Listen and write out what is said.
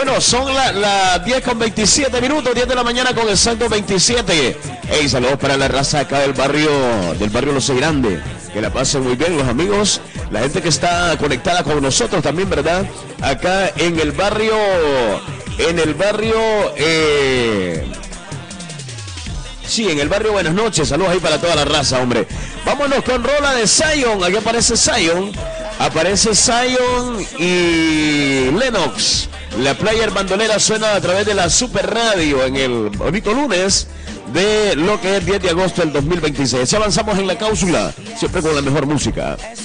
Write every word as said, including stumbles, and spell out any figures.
Bueno, son las la diez con veintisiete minutos, diez de la mañana con exacto veintisiete. Hey, saludos para la raza acá del barrio, del barrio Los Grande. Que la pasen muy bien los amigos, la gente que está conectada con nosotros también, ¿verdad? Acá en el barrio, en el barrio, eh... sí, en el barrio Buenas Noches. Saludos ahí para toda la raza, hombre. Vámonos con rola de Zion. Aquí aparece Zion. Aparece Zion y Lennox. La player bandolera suena a través de la Super Radio en el bonito lunes de lo que es diez de agosto del dos mil veintiséis. Ya avanzamos en la cápsula, siempre con la mejor música.